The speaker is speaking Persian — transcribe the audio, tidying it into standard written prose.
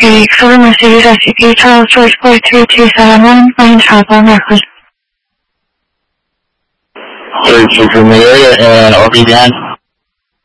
اوکی صبح مسیری رسیدی تا سویچبورد توی سلمان و این شبان نخواست سویچبورد آبیدن